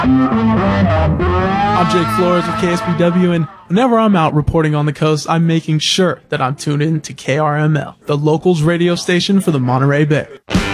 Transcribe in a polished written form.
I'm Jake Flores with KSBW, and whenever I'm out reporting on the coast, I'm making sure that I'm tuned in to KRML, the locals radio station for the Monterey Bay.